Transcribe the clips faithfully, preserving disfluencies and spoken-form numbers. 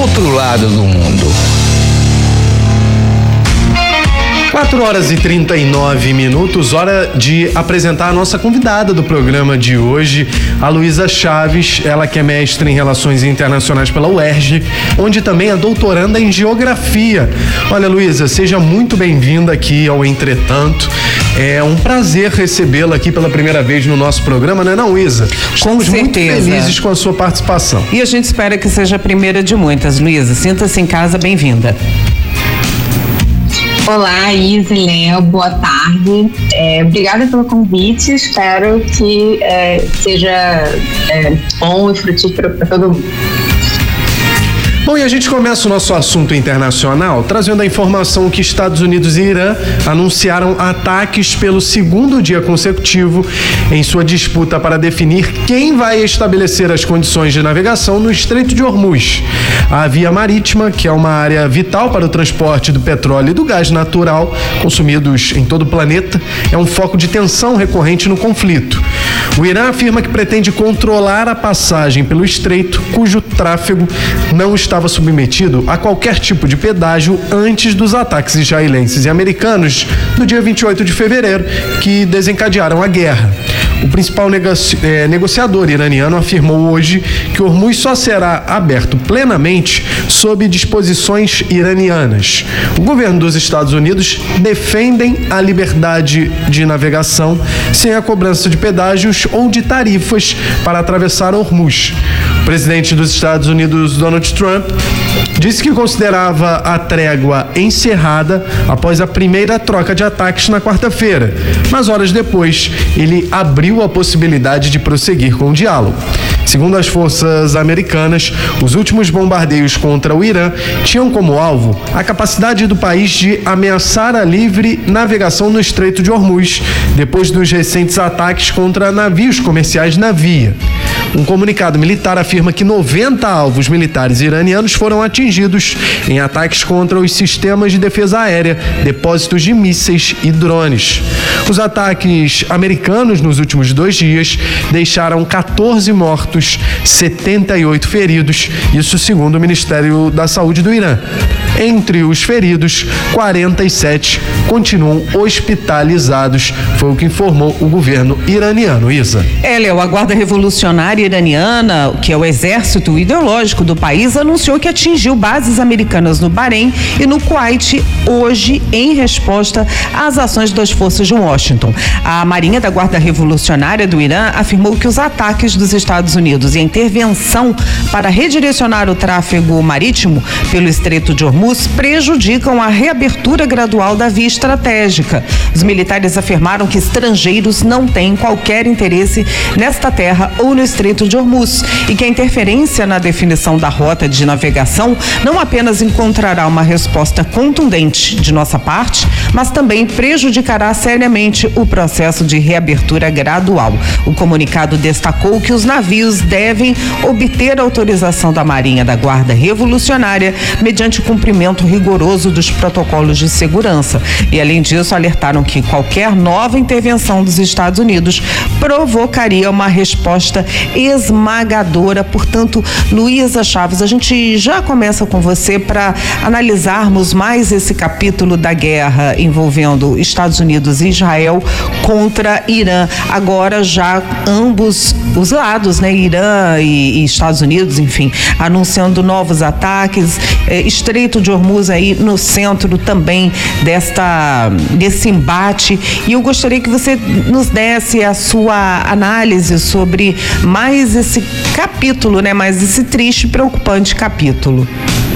outro lado do mundo. quatro horas e trinta e nove minutos, hora de apresentar a nossa convidada do programa de hoje, a Luísa Chaves, ela que é mestre em Relações Internacionais pela U E R J, onde também é doutoranda em Geografia. Olha, Luísa, seja muito bem-vinda aqui ao Entretanto. É um prazer recebê-la aqui pela primeira vez no nosso programa, não é não, Luísa? Estamos muito felizes com a sua participação. E a gente espera que seja a primeira de muitas. Luísa, sinta-se em casa, bem-vinda. Olá, Isa e Léo, boa tarde. É, obrigada pelo convite, espero que é, seja é, bom e frutífero para todo mundo. Bom, e a gente começa o nosso assunto internacional trazendo a informação que Estados Unidos e Irã anunciaram ataques pelo segundo dia consecutivo em sua disputa para definir quem vai estabelecer as condições de navegação no Estreito de Hormuz. A via marítima, que é uma área vital para o transporte do petróleo e do gás natural consumidos em todo o planeta, é um foco de tensão recorrente no conflito. O Irã afirma que pretende controlar a passagem pelo estreito, cujo tráfego não estava submetido a qualquer tipo de pedágio antes dos ataques israelenses e americanos no dia vinte e oito de fevereiro, que desencadearam a guerra. O principal negoci- eh, negociador iraniano afirmou hoje que Hormuz só será aberto plenamente sob disposições iranianas. O governo dos Estados Unidos defendem a liberdade de navegação sem a cobrança de pedágios ou de tarifas para atravessar Hormuz. O presidente dos Estados Unidos, Donald Trump, disse que considerava a trégua encerrada após a primeira troca de ataques na quarta-feira, mas horas depois ele abriu a possibilidade de prosseguir com o diálogo. Segundo as forças americanas, os últimos bombardeios contra o Irã tinham como alvo a capacidade do país de ameaçar a livre navegação no Estreito de Hormuz, depois dos recentes ataques contra navios comerciais na via. Um comunicado militar afirma que noventa alvos militares iranianos foram atingidos em ataques contra os sistemas de defesa aérea, depósitos de mísseis e drones. Os ataques americanos nos últimos dois dias deixaram quatorze mortos, setenta e oito feridos, isso segundo o Ministério da Saúde do Irã. Entre os feridos, quarenta e sete continuam hospitalizados, foi o que informou o governo iraniano. Isa. É, Léo, a Guarda Revolucionária Iraniana, que é o exército ideológico do país, anunciou que atingiu bases americanas no Bahrein e no Kuwait hoje, em resposta às ações das forças de Washington. A Marinha da Guarda Revolucionária do Irã afirmou que os ataques dos Estados Unidos e a intervenção para redirecionar o tráfego marítimo pelo Estreito de Hormuz prejudicam a reabertura gradual da via estratégica. Os militares afirmaram que estrangeiros não têm qualquer interesse nesta terra ou no Estreito de Hormuz e que a interferência na definição da rota de navegação não apenas encontrará uma resposta contundente de nossa parte, mas também prejudicará seriamente o processo de reabertura gradual. O comunicado destacou que os navios devem obter autorização da Marinha da Guarda Revolucionária mediante cumprimento rigoroso dos protocolos de segurança. E, além disso, alertaram que qualquer nova intervenção dos Estados Unidos provocaria uma resposta esmagadora. Portanto, Luísa Chaves, a gente já começa com você para analisarmos mais esse capítulo da guerra envolvendo Estados Unidos e Israel contra Irã. Agora já ambos os lados, né, Irã e, e Estados Unidos, enfim, anunciando novos ataques, eh, Estreito de Hormuz aí no centro também desta, desse embate. E eu gostaria que você nos desse a sua análise sobre mais esse capítulo, né, mais esse triste e preocupante capítulo.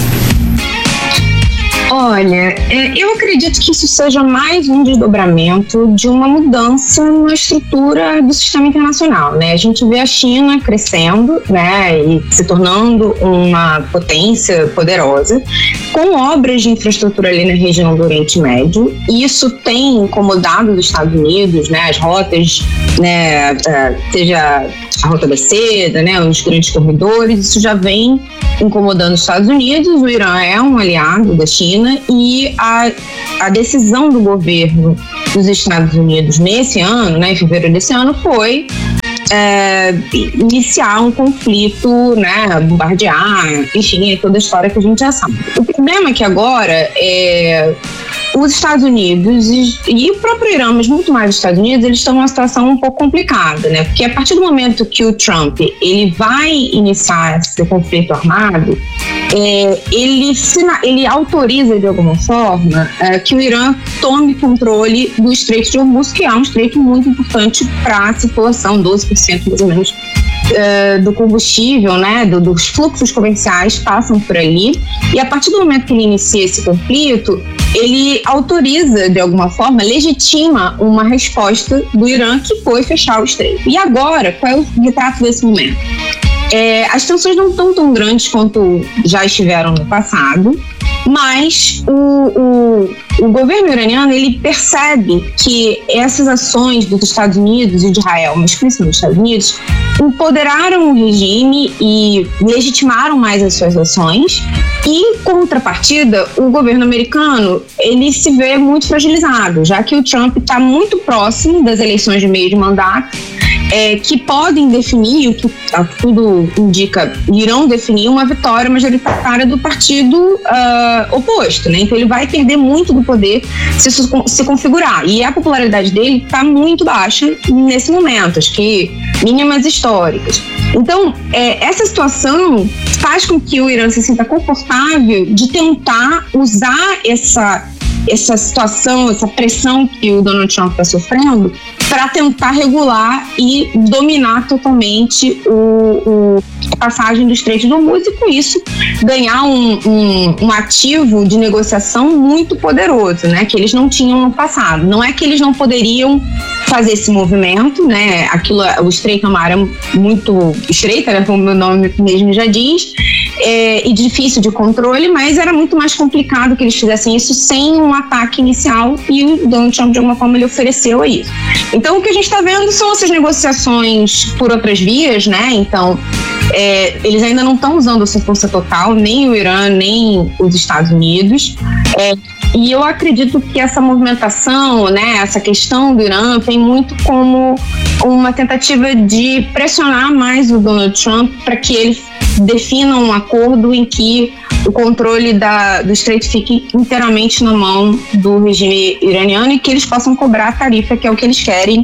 Olha, eu acredito que isso seja mais um desdobramento de uma mudança na estrutura do sistema internacional, né? A gente vê a China crescendo, né, e se tornando uma potência poderosa, com obras de infraestrutura ali na região do Oriente Médio. E isso tem incomodado os Estados Unidos, né, as rotas, né, seja a Rota da Seda, né, os grandes corredores, isso já vem incomodando os Estados Unidos. O Irã é um aliado da China e a, a decisão do governo dos Estados Unidos nesse ano, né, em fevereiro desse ano, foi é, iniciar um conflito, né, bombardear, enfim, é toda a história que a gente já sabe. O problema é que agora é, os Estados Unidos e, e o próprio Irã, mas muito mais os Estados Unidos, eles estão numa situação um pouco complicada, né? Porque a partir do momento que o Trump ele vai iniciar esse conflito armado, é, ele, ele autoriza de alguma forma é, que o Irã tome controle do Estreito de Hormuz, que é um estreito muito importante para a situação, doze por cento mais ou menos uh, do combustível, né, do, dos fluxos comerciais passam por ali, e a partir do momento que ele inicia esse conflito, ele autoriza, de alguma forma, legitima uma resposta do Irã, que foi fechar o estreito. E agora, qual é o retrato desse momento? É, as tensões não estão tão grandes quanto já estiveram no passado, mas o, o, o governo iraniano ele percebe que essas ações dos Estados Unidos e de Israel, mas principalmente dos Estados Unidos, empoderaram o regime e legitimaram mais as suas ações. E, em contrapartida, o governo americano ele se vê muito fragilizado, já que o Trump está muito próximo das eleições de meio de mandato, é, que podem definir, o que tudo indica, irão definir uma vitória majoritária do partido uh, oposto, né? Então ele vai perder muito do poder se isso se configurar. E a popularidade dele está muito baixa nesse momento, acho que mínimas históricas. Então, é, essa situação faz com que o Irã se sinta confortável de tentar usar essa, essa situação, essa pressão que o Donald Trump está sofrendo para tentar regular e dominar totalmente o, o, a passagem do Estreito de Hormuz e, com isso, ganhar um, um, um ativo de negociação muito poderoso, né, que eles não tinham no passado. Não é que eles não poderiam fazer esse movimento, né? Aquilo, o estreito é uma área muito estreita, né? Como o nome mesmo já diz, é, e difícil de controle, mas era muito mais complicado que eles fizessem isso sem um ataque inicial, e o Donald Trump, de alguma forma, ele ofereceu a isso. Então, o que a gente está vendo são essas negociações por outras vias, né? Então, é, eles ainda não estão usando essa força total, nem o Irã, nem os Estados Unidos. É, E eu acredito que essa movimentação, né, essa questão do Irã vem muito como uma tentativa de pressionar mais o Donald Trump para que ele defina um acordo em que o controle da, do estreito fique inteiramente na mão do regime iraniano e que eles possam cobrar a tarifa, que é o que eles querem,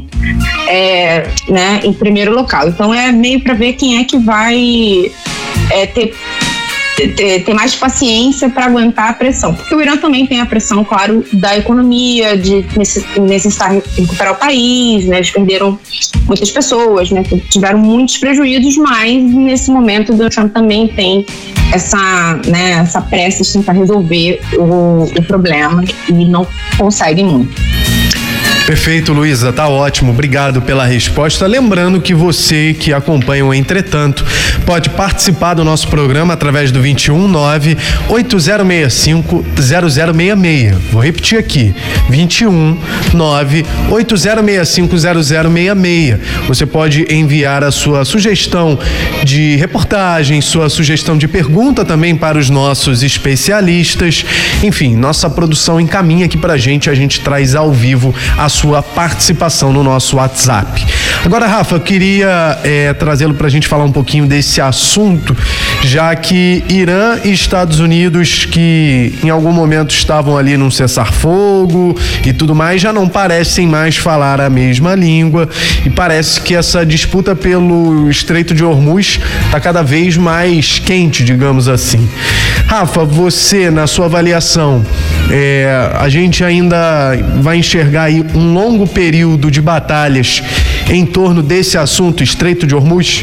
é, né, em primeiro local. Então é meio para ver quem é que vai é, ter Ter, ter mais paciência para aguentar a pressão, porque o Irã também tem a pressão, claro, da economia, de necessitar recuperar o país, né? Eles perderam muitas pessoas, né? Tiveram muitos prejuízos, mas nesse momento o Donald Trump também tem essa, né, essa pressa de tentar resolver o, o problema e não consegue muito. Perfeito, Luísa, tá ótimo, obrigado pela resposta. Lembrando que você que acompanha o Entretanto pode participar do nosso programa através do vinte e um nove oito zero seis cinco zero zero seis seis. Vou repetir aqui, vinte e um nove oito zero seis cinco zero zero seis seis. Você pode enviar a sua sugestão de reportagem, sua sugestão de pergunta também para os nossos especialistas. Enfim, nossa produção encaminha aqui pra gente, a gente traz ao vivo a sua participação no nosso WhatsApp. Agora, Rafa, eu queria é, trazê-lo para a gente falar um pouquinho desse assunto, já que Irã e Estados Unidos, que em algum momento estavam ali num cessar-fogo e tudo mais, já não parecem mais falar a mesma língua, e parece que essa disputa pelo Estreito de Hormuz está cada vez mais quente, digamos assim. Rafa, você, na sua avaliação, é, a gente ainda vai enxergar aí um longo período de batalhas em torno desse assunto, Estreito de Hormuz?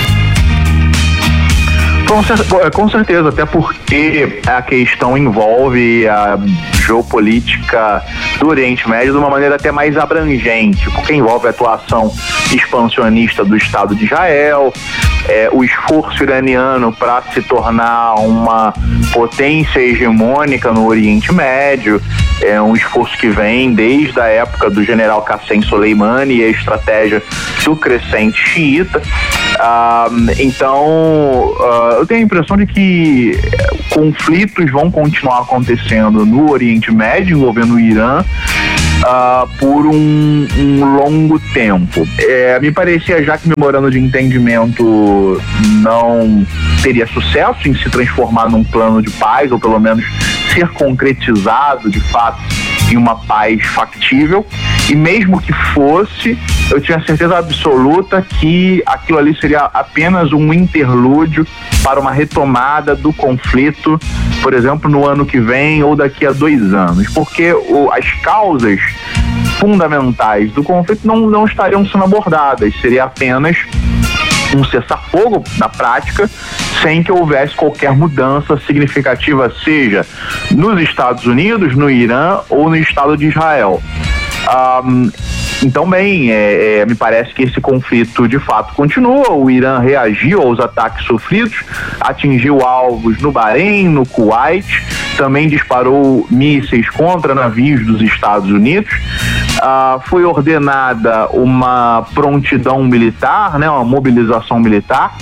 Com, com certeza, até porque a questão envolve a geopolítica do Oriente Médio de uma maneira até mais abrangente, porque envolve a atuação expansionista do Estado de Israel, é, o esforço iraniano para se tornar uma potência hegemônica no Oriente Médio, é um esforço que vem desde a época do general Qassem Soleimani e a estratégia do crescente xiita. Ah, então, ah, eu tenho a impressão de que conflitos vão continuar acontecendo no Oriente Médio, envolvendo o Irã, uh, por um, um longo tempo. É, me parecia já que o memorando de entendimento não teria sucesso em se transformar num plano de paz, ou pelo menos ser concretizado de fato em uma paz factível, e mesmo que fosse, eu tinha certeza absoluta que aquilo ali seria apenas um interlúdio para uma retomada do conflito, por exemplo, no ano que vem ou daqui a dois anos, porque o, as causas fundamentais do conflito não, não estariam sendo abordadas, seria apenas um cessar-fogo na prática, sem que houvesse qualquer mudança significativa, seja nos Estados Unidos, no Irã ou no Estado de Israel. Um, então, bem, é, é, me parece que esse conflito de fato continua. O Irã reagiu aos ataques sofridos, atingiu alvos no Bahrein, no Kuwait, também disparou mísseis contra navios dos Estados Unidos. Uh, foi ordenada uma prontidão militar, né, uma mobilização militar.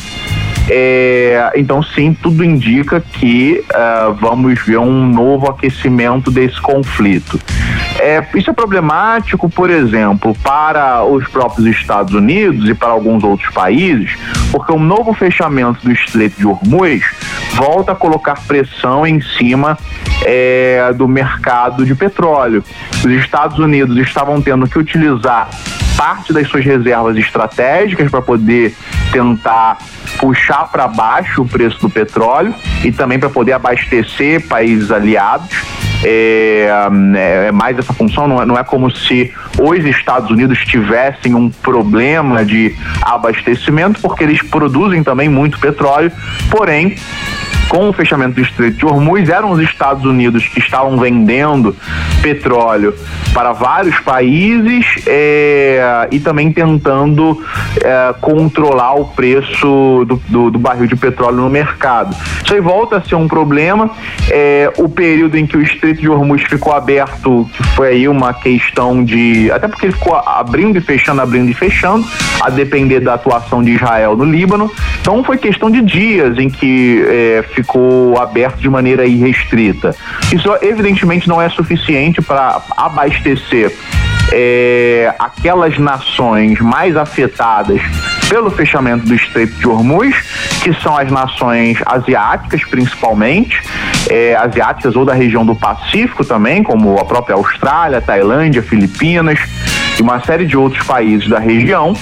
É, então sim, tudo indica que uh, vamos ver um novo aquecimento desse conflito. É, isso é problemático, por exemplo, para os próprios Estados Unidos e para alguns outros países, porque um novo fechamento do Estreito de Hormuz volta a colocar pressão em cima é, do mercado de petróleo. Os Estados Unidos estavam tendo que utilizar parte das suas reservas estratégicas para poder tentar puxar para baixo o preço do petróleo e também para poder abastecer países aliados. É, é mais essa função, não é, não é como se os Estados Unidos tivessem um problema de abastecimento, porque eles produzem também muito petróleo, porém, com o fechamento do Estreito de Hormuz, eram os Estados Unidos que estavam vendendo petróleo para vários países é, e também tentando é, controlar o preço do, do, do barril de petróleo no mercado. Isso aí volta a ser um problema. É, o período em que o Estreito de Hormuz ficou aberto, que foi aí uma questão de... Até porque ele ficou abrindo e fechando, abrindo e fechando, a depender da atuação de Israel no Líbano. Então foi questão de dias em que é, ficou aberto de maneira irrestrita. Isso evidentemente não é suficiente para abastecer é, aquelas nações mais afetadas pelo fechamento do Estreito de Hormuz, que são as nações asiáticas principalmente, é, asiáticas ou da região do Pacífico também, como a própria Austrália, Tailândia, Filipinas e uma série de outros países da região.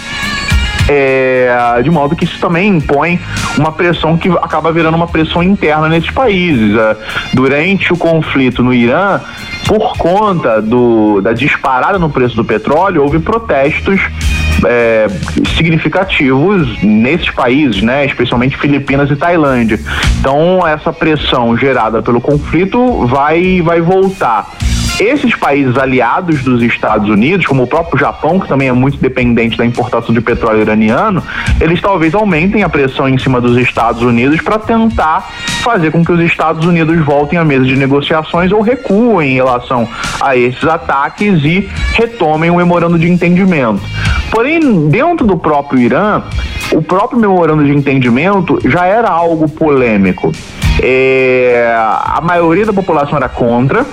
É, de modo que isso também impõe uma pressão que acaba virando uma pressão interna nesses países. É, durante o conflito no Irã, por conta do, da disparada no preço do petróleo, houve protestos é, significativos nesses países, né, especialmente Filipinas e Tailândia. Então essa pressão gerada pelo conflito vai, vai voltar. Esses países aliados dos Estados Unidos, como o próprio Japão, que também é muito dependente da importação de petróleo iraniano, eles talvez aumentem a pressão em cima dos Estados Unidos para tentar fazer com que os Estados Unidos voltem à mesa de negociações ou recuem em relação a esses ataques e retomem o memorando de entendimento. Porém, dentro do próprio Irã, o próprio memorando de entendimento já era algo polêmico. É, a maioria da população era contra.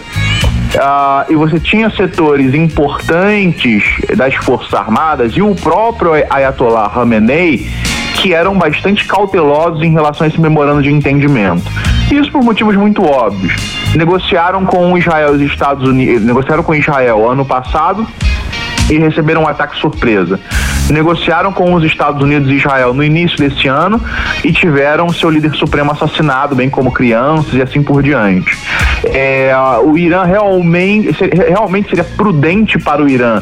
Uh, e você tinha setores importantes das Forças Armadas e o próprio Ayatollah Khamenei que eram bastante cautelosos em relação a esse memorando de entendimento. Isso por motivos muito óbvios. Negociaram com Israel e os Estados Unidos, negociaram com Israel ano passado e receberam um ataque surpresa. Negociaram com os Estados Unidos e Israel no início desse ano e tiveram seu líder supremo assassinado, bem como crianças e assim por diante. É, o Irã realmente, realmente seria prudente para o Irã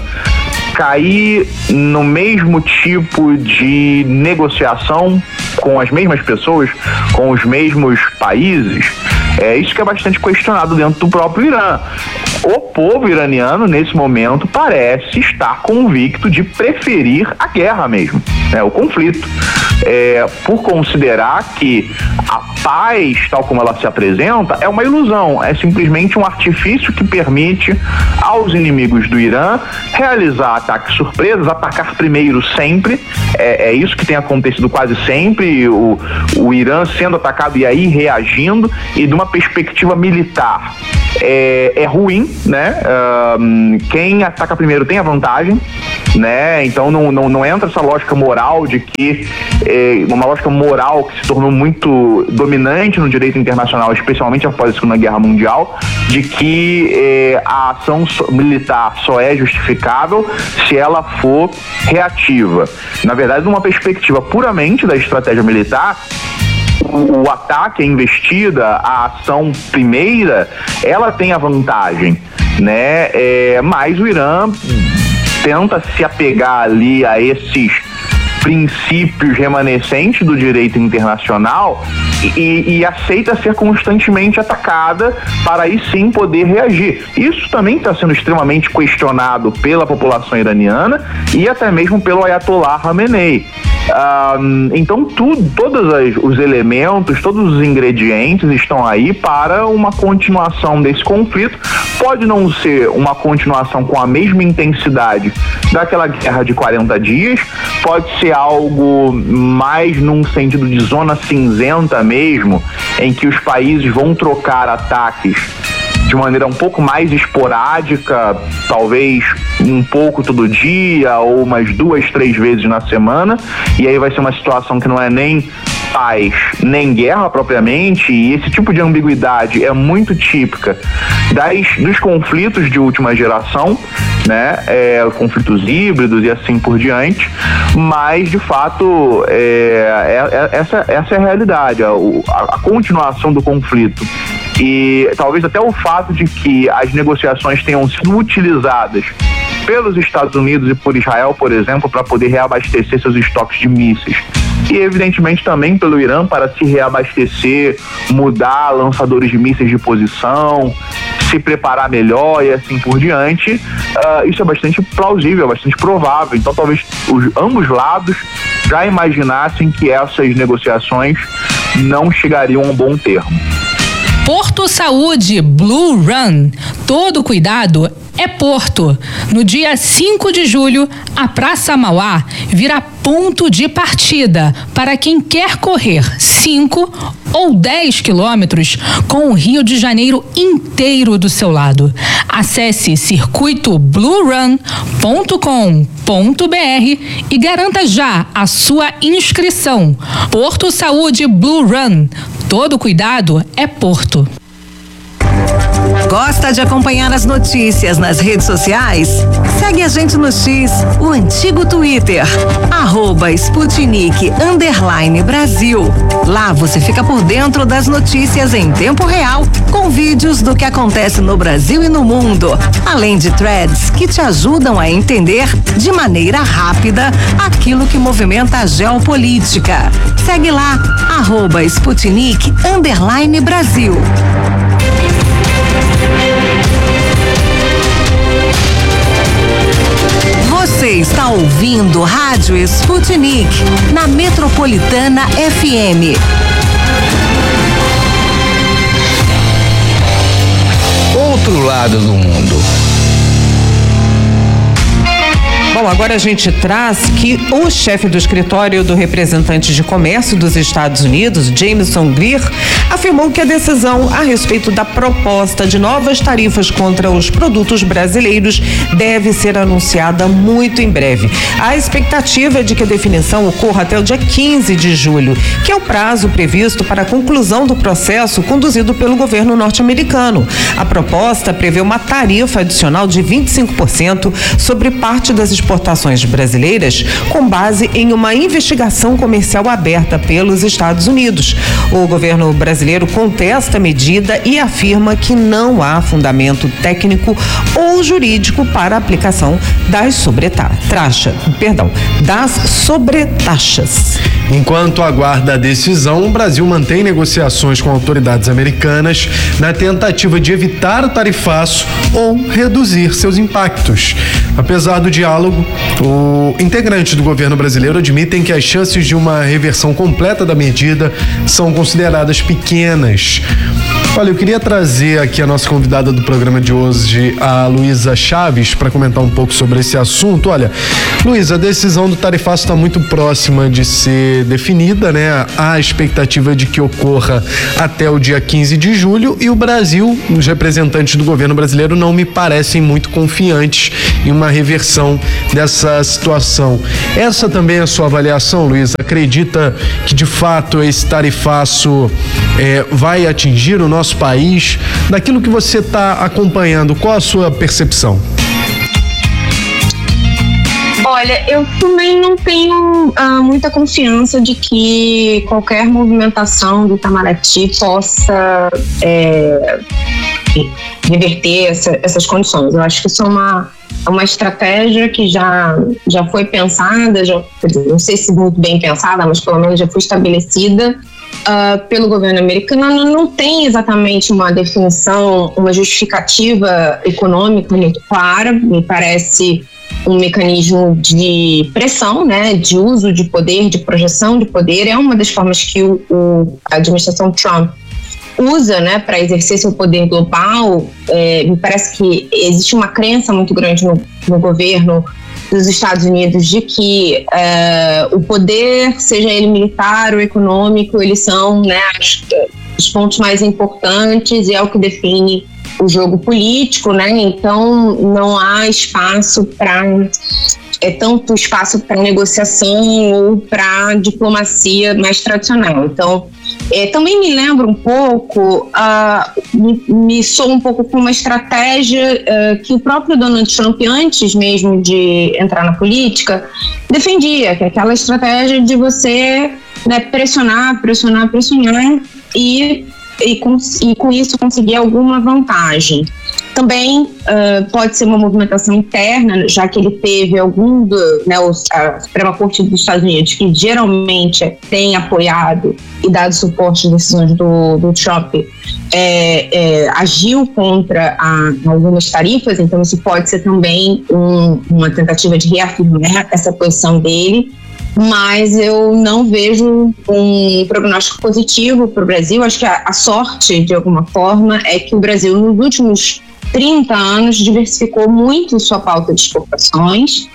cair no mesmo tipo de negociação com as mesmas pessoas, com os mesmos países. É isso que é bastante questionado dentro do próprio Irã. O povo iraniano, nesse momento, parece estar convicto de preferir a guerra mesmo, né, o conflito, é, por considerar que a paz, tal como ela se apresenta, é uma ilusão, é simplesmente um artifício que permite aos inimigos do Irã realizar ataques surpresas, atacar primeiro sempre, é, é isso que tem acontecido quase sempre, o, o Irã sendo atacado e aí reagindo, e de uma perspectiva militar. é, é ruim, né? Uh, quem ataca primeiro tem a vantagem, né? Então não, não, não entra essa lógica moral de que é, uma lógica moral que se tornou muito dominante no direito internacional, especialmente após a Segunda Guerra Mundial, de que é, a ação so, militar só é justificável se ela for reativa. Na verdade, numa perspectiva puramente da estratégia militar, o, o ataque, a investida, a ação primeira, ela tem a vantagem, né? É, mas o Irã tenta se apegar ali a esses princípios remanescentes do direito internacional e, e aceita ser constantemente atacada para aí sim poder reagir. Isso também está sendo extremamente questionado pela população iraniana e até mesmo pelo Ayatollah Khamenei. Ah, então tudo, todos as, os elementos, todos os ingredientes estão aí para uma continuação desse conflito. Pode não ser uma continuação com a mesma intensidade daquela guerra de quarenta dias, pode ser algo mais num sentido de zona cinzenta mesmo, em que os países vão trocar ataques de maneira um pouco mais esporádica, talvez um pouco todo dia ou umas duas, três vezes na semana, e aí vai ser uma situação que não é nem paz, nem guerra propriamente, e esse tipo de ambiguidade é muito típica das, dos conflitos de última geração, né, é, conflitos híbridos e assim por diante, mas de fato é, é, é, essa, essa é a realidade, a, a continuação do conflito. E talvez até o fato de que as negociações tenham sido utilizadas pelos Estados Unidos e por Israel, por exemplo, para poder reabastecer seus estoques de mísseis. E evidentemente também pelo Irã para se reabastecer, mudar lançadores de mísseis de posição, se preparar melhor e assim por diante. Uh, isso é bastante plausível, bastante provável. Então talvez os, ambos lados já imaginassem que essas negociações não chegariam a um bom termo. Porto Saúde Blue Run. Todo cuidado é Porto. No dia cinco de julho, a Praça Mauá virá ponto de partida para quem quer correr cinco ou dez quilômetros com o Rio de Janeiro inteiro do seu lado. Acesse circuito blue run ponto com ponto b r e garanta já a sua inscrição. Porto Saúde Blue Run. Todo cuidado é Porto. Gosta de acompanhar as notícias nas redes sociais? Segue a gente no X, o antigo Twitter, arroba Sputnik underline Brasil. Lá você fica por dentro das notícias em tempo real, com vídeos do que acontece no Brasil e no mundo, além de threads que te ajudam a entender de maneira rápida aquilo que movimenta a geopolítica. Segue lá, arroba Sputnik underline Brasil. Você está ouvindo Rádio Sputnik na Metropolitana F M. Outro lado do mundo. Bom, agora a gente traz que o chefe do escritório do representante de comércio dos Estados Unidos, Jameson Greer, afirmou que a decisão a respeito da proposta de novas tarifas contra os produtos brasileiros deve ser anunciada muito em breve. A expectativa é de que a definição ocorra até o dia quinze de julho, que é o prazo previsto para a conclusão do processo conduzido pelo governo norte-americano. A proposta prevê uma tarifa adicional de vinte e cinco por cento sobre parte das exportações brasileiras, com base em uma investigação comercial aberta pelos Estados Unidos. O governo brasileiro contesta a medida e afirma que não há fundamento técnico ou jurídico para a aplicação das sobretaxas, perdão, das sobretaxas. Enquanto aguarda a decisão, o Brasil mantém negociações com autoridades americanas na tentativa de evitar o tarifaço ou reduzir seus impactos. Apesar do diálogo, o integrante do governo brasileiro admitem que as chances de uma reversão completa da medida são consideradas pequenas. Olha, eu queria trazer aqui a nossa convidada do programa de hoje, a Luísa Chaves, para comentar um pouco sobre esse assunto. Olha, Luísa, a decisão do tarifaço está muito próxima de ser definida, né? Há a expectativa de que ocorra até o dia quinze de julho e o Brasil, os representantes do governo brasileiro não me parecem muito confiantes em uma reversão dessa situação. Essa também é a sua avaliação, Luísa? Acredita que de fato esse tarifaço é, vai atingir o nosso país? Daquilo que você está acompanhando, qual a sua percepção? Olha, eu também não tenho uh, muita confiança de que qualquer movimentação do Itamaraty possa é, reverter essa, essas condições. Eu acho que isso é uma, uma estratégia que já, já foi pensada, já, não sei se muito bem pensada, mas pelo menos já foi estabelecida Uh, pelo governo americano. Não tem exatamente uma definição, uma justificativa econômica muito clara. Me parece um mecanismo de pressão, né, de uso de poder, de projeção de poder. É uma das formas que o, o, a administração Trump usa, né, para exercer seu poder global. É, me parece que existe uma crença muito grande no, no governo dos Estados Unidos de que uh, o poder, seja ele militar ou econômico, eles são, né, os, os pontos mais importantes e é o que define o jogo político, né? Então não há espaço para é tanto espaço para negociação ou para diplomacia mais tradicional. Então, é, também me lembra um pouco, uh, me, me soa um pouco com uma estratégia uh, que o próprio Donald Trump, antes mesmo de entrar na política, defendia, que é aquela estratégia de você, né, pressionar, pressionar, pressionar e, e, com, e com isso conseguir alguma vantagem. Também uh, pode ser uma movimentação interna, já que ele teve algum do, né, a Suprema Corte dos Estados Unidos, que geralmente tem apoiado e dado suporte às decisões do, do Trump, é, é, agiu contra a, algumas tarifas, então isso pode ser também um, uma tentativa de reafirmar essa posição dele. Mas eu não vejo um prognóstico positivo para o Brasil. Acho que a, a sorte, de alguma forma, é que o Brasil, nos últimos trinta anos, diversificou muito sua pauta de exportações.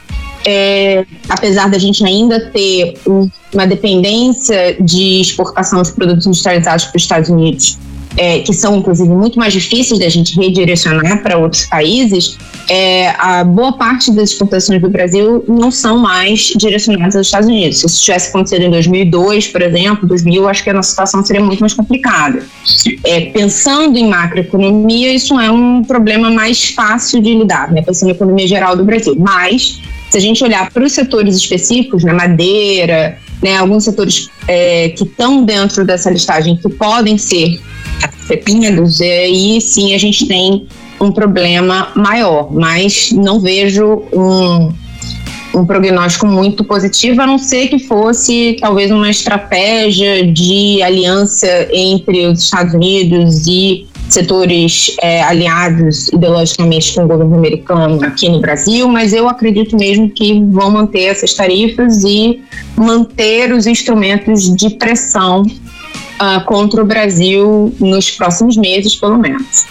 É, apesar da gente ainda ter um, uma dependência de exportação de produtos industrializados para os Estados Unidos, é, que são, inclusive, muito mais difíceis da gente redirecionar para outros países, é, a boa parte das exportações do Brasil não são mais direcionadas aos Estados Unidos. Se isso tivesse acontecido em dois mil e dois, por exemplo, dois mil, acho que a nossa situação seria muito mais complicada. É, pensando em macroeconomia, isso é um problema mais fácil de lidar, né, pensando na economia geral do Brasil. Mas, se a gente olhar para os setores específicos, na madeira, né, alguns setores é, que estão dentro dessa listagem que podem ser afetados, e aí sim a gente tem um problema maior, mas não vejo um, um prognóstico muito positivo, a não ser que fosse talvez uma estratégia de aliança entre os Estados Unidos e setores é, aliados ideologicamente com o governo americano aqui no Brasil, mas eu acredito mesmo que vão manter essas tarifas e manter os instrumentos de pressão uh, contra o Brasil nos próximos meses, pelo menos.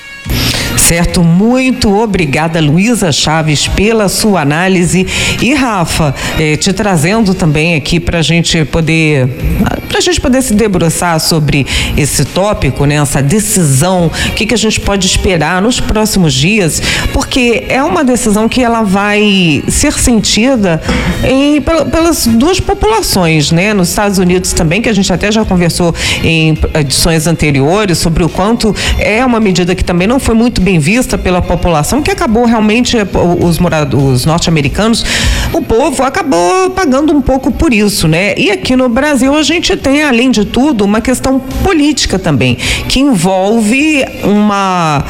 Certo, muito obrigada, Luísa Chaves, pela sua análise. E Rafa, eh, te trazendo também aqui para a gente poder, para a gente poder se debruçar sobre esse tópico, né? Essa decisão, o que que a gente pode esperar nos próximos dias, porque é uma decisão que ela vai ser sentida em, pelas duas populações, né? Nos Estados Unidos também, que a gente até já conversou em edições anteriores sobre o quanto é uma medida que também não foi muito bem vista pela população, que acabou realmente, os moradores norte-americanos, o povo acabou pagando um pouco por isso, né? E aqui no Brasil a gente tem, além de tudo, uma questão política também, que envolve uma,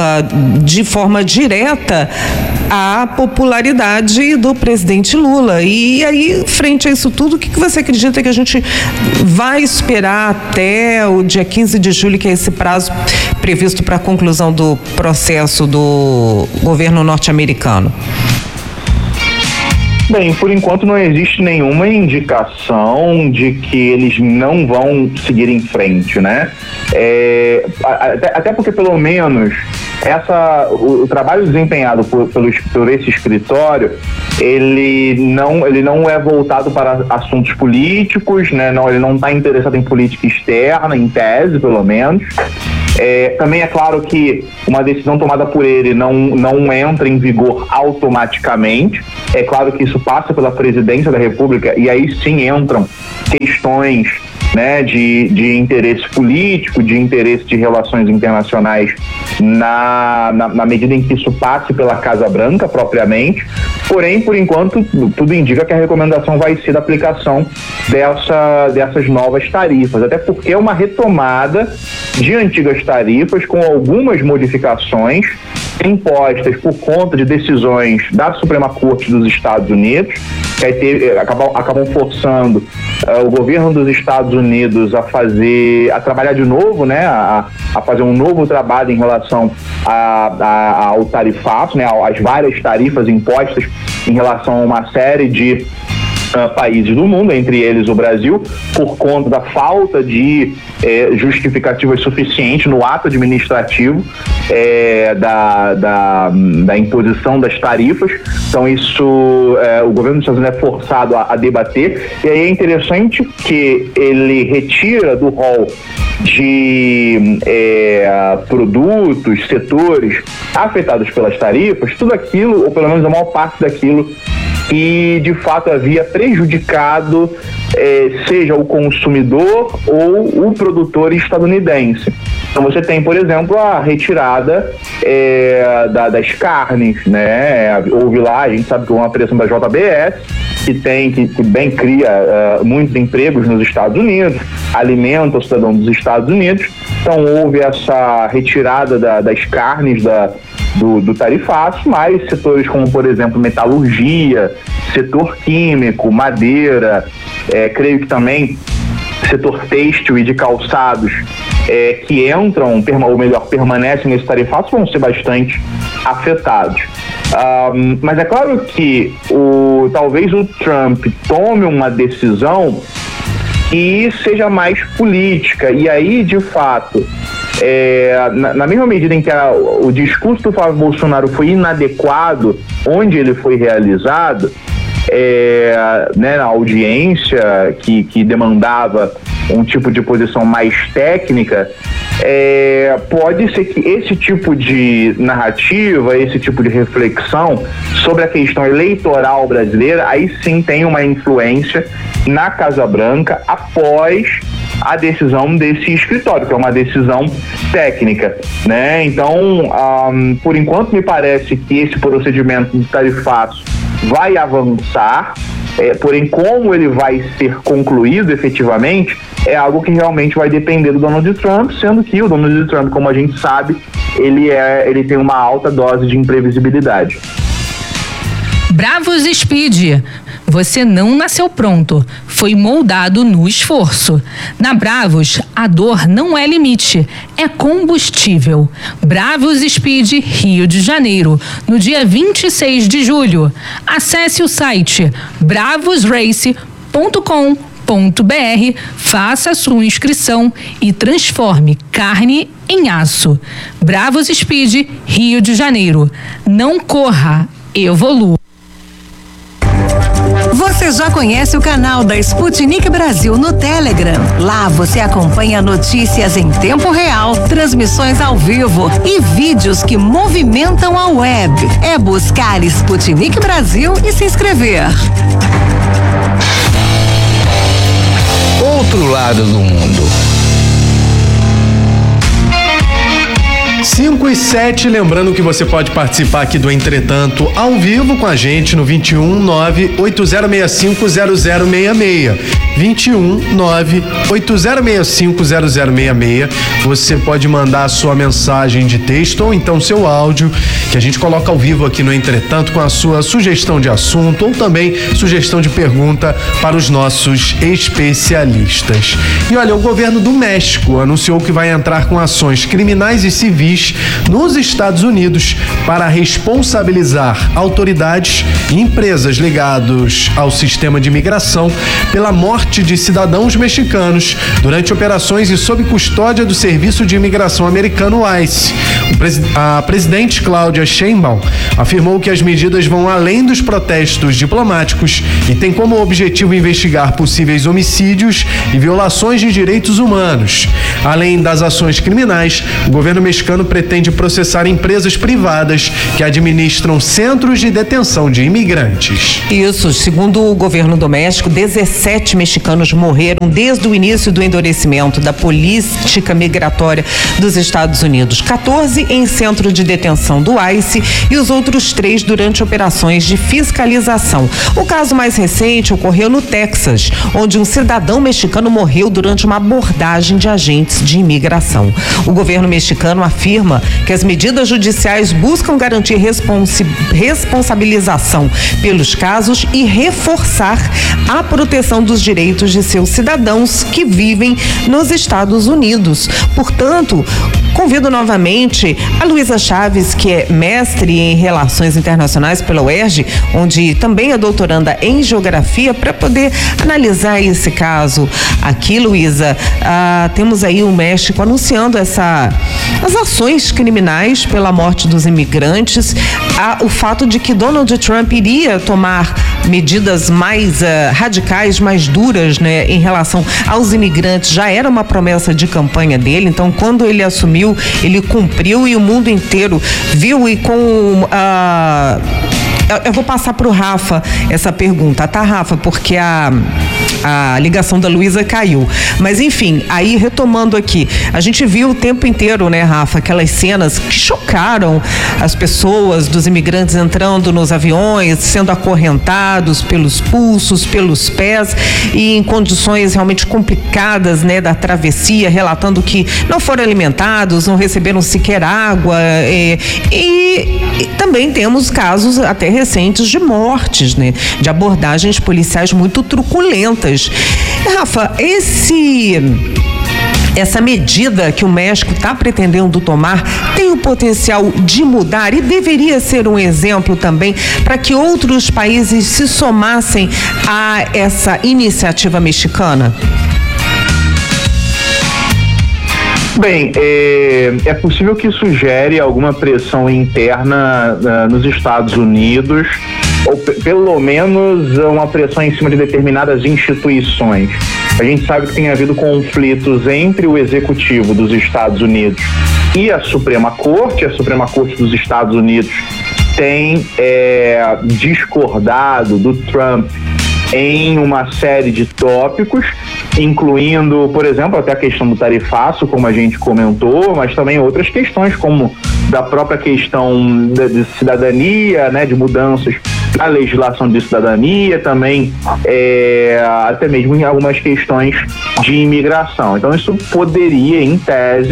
uh, de forma direta, a popularidade do presidente Lula. E aí, frente a isso tudo, o que, que você acredita que a gente vai esperar até o dia quinze de julho, que é esse prazo previsto para a conclusão do processo do governo norte-americano? Bem, por enquanto não existe nenhuma indicação de que eles não vão seguir em frente, né? É, até, até porque, pelo menos, essa, o, o trabalho desempenhado por, pelo, por esse escritório, ele não, ele não é voltado para assuntos políticos, né? Não, ele não está interessado em política externa, em tese, pelo menos. É, também é claro que uma decisão tomada por ele não, não entra em vigor automaticamente. É claro que isso passa pela presidência da República e aí sim entram questões, né, de, de interesse político, de interesse de relações internacionais na, na, na medida em que isso passe pela Casa Branca propriamente. Porém, por enquanto, tudo indica que a recomendação vai ser da aplicação dessa, dessas novas tarifas, até porque é uma retomada de antigas tarifas com algumas modificações impostas por conta de decisões da Suprema Corte dos Estados Unidos, que aí teve, acabam, acabam forçando uh, o governo dos Estados Unidos a fazer, a trabalhar de novo, né, a, a fazer um novo trabalho em relação a, a, ao tarifaço, né, às várias tarifas impostas em relação a uma série de Uh, países do mundo, entre eles o Brasil, por conta da falta de eh, justificativas suficientes no ato administrativo eh, da, da, da imposição das tarifas. Então isso, eh, o governo dos Estados Unidos é forçado a, a debater, e aí é interessante que ele retira do rol de eh, produtos, setores afetados pelas tarifas, tudo aquilo, ou pelo menos a maior parte daquilo que de fato havia prejudicado eh, seja o consumidor ou o produtor estadunidense. Então você tem, por exemplo, a retirada eh, da, das carnes, né? Houve lá, a gente sabe que houve uma pressão da J B S, que tem, que, que bem cria uh, muitos empregos nos Estados Unidos, alimenta o cidadão dos Estados Unidos. Então houve essa retirada da, das carnes da Do, do tarifaço, mas setores como, por exemplo, metalurgia, setor químico, madeira, é, creio que também setor têxtil e de calçados é, que entram, ou melhor, permanecem nesse tarifaço, vão ser bastante afetados. Um, mas é claro que o, talvez o Trump tome uma decisão que seja mais política, e aí, de fato, É, na, na mesma medida em que a, o discurso do Flávio Bolsonaro foi inadequado onde ele foi realizado, é, né, na audiência que, que demandava um tipo de posição mais técnica, é, pode ser que esse tipo de narrativa, esse tipo de reflexão sobre a questão eleitoral brasileira, aí sim tem uma influência na Casa Branca após a decisão desse escritório, que é uma decisão técnica, né? Então, um, por enquanto me parece que esse procedimento de tarifaço vai avançar, é, porém como ele vai ser concluído efetivamente é algo que realmente vai depender do Donald Trump, sendo que o Donald Trump, como a gente sabe, ele, é, ele tem uma alta dose de imprevisibilidade. Bravos Speed. Você não nasceu pronto, foi moldado no esforço. Na Bravos, a dor não é limite, é combustível. Bravos Speed Rio de Janeiro, no dia vinte e seis de julho. Acesse o site bravos race ponto com ponto b r, faça sua inscrição e transforme carne em aço. Bravos Speed Rio de Janeiro. Não corra, evolua. Você já conhece o canal da Sputnik Brasil no Telegram? Lá você acompanha notícias em tempo real, transmissões ao vivo e vídeos que movimentam a web. É buscar Sputnik Brasil e se inscrever. Outro lado do mundo. cinco e sete, lembrando que você pode participar aqui do Entretanto ao vivo com a gente no vinte e um, nove oito zero seis cinco zero zero seis seis. vinte e um, nove oito zero seis cinco zero zero seis seis. Você pode mandar a sua mensagem de texto ou então seu áudio, que a gente coloca ao vivo aqui no Entretanto com a sua sugestão de assunto ou também sugestão de pergunta para os nossos especialistas. E olha, o governo do México anunciou que vai entrar com ações criminais e civis imigrantes nos Estados Unidos para responsabilizar autoridades e empresas ligadas ao sistema de imigração pela morte de cidadãos mexicanos durante operações e sob custódia do Serviço de Imigração americano ICE. A presidente Cláudia Sheinbaum afirmou que as medidas vão além dos protestos diplomáticos e tem como objetivo investigar possíveis homicídios e violações de direitos humanos. Além das ações criminais, o governo mexicano pretende processar empresas privadas que administram centros de detenção de imigrantes. Isso, segundo o governo doméstico, dezessete mexicanos morreram desde o início do endurecimento da política migratória dos Estados Unidos. quatorze em centro de detenção do ICE e os outros três durante operações de fiscalização. O caso mais recente ocorreu no Texas, onde um cidadão mexicano morreu durante uma abordagem de agentes de imigração. O governo mexicano afirma que as medidas judiciais buscam garantir responsi- responsabilização pelos casos e reforçar a proteção dos direitos de seus cidadãos que vivem nos Estados Unidos. Portanto, convido novamente a Luísa Chaves, que é mestre em Relações Internacionais pela U E R J, onde também é doutoranda em Geografia, para poder analisar esse caso aqui, Luísa. Ah, temos aí o México anunciando essa, as ações criminais pela morte dos imigrantes, ah, o fato de que Donald Trump iria tomar medidas mais uh, radicais, mais duras, né, em relação aos imigrantes, já era uma promessa de campanha dele. Então, quando ele assumiu, ele cumpriu e o mundo inteiro viu. E com a uh, eu vou passar para o Rafa essa pergunta, tá, Rafa? Porque a, a ligação da Luísa caiu. Mas, enfim, aí retomando aqui, a gente viu o tempo inteiro, né, Rafa, aquelas cenas que chocaram as pessoas, dos imigrantes entrando nos aviões, sendo acorrentados pelos pulsos, pelos pés e em condições realmente complicadas, né, da travessia, relatando que não foram alimentados, não receberam sequer água. E, e, e também temos casos até recentes de mortes, né? De abordagens policiais muito truculentas. Rafa, esse... essa medida que o México está pretendendo tomar tem o potencial de mudar e deveria ser um exemplo também para que outros países se somassem a essa iniciativa mexicana? Bem, é, é possível que isso gere alguma pressão interna uh, nos Estados Unidos, ou p- pelo menos uma pressão em cima de determinadas instituições. A gente sabe que tem havido conflitos entre o executivo dos Estados Unidos e a Suprema Corte. A Suprema Corte dos Estados Unidos tem é, discordado do Trump em uma série de tópicos, incluindo, por exemplo, até a questão do tarifaço, como a gente comentou, mas também outras questões, como da própria questão de, de cidadania, né, de mudanças na legislação de cidadania, também é, até mesmo em algumas questões de imigração. Então isso poderia, em tese,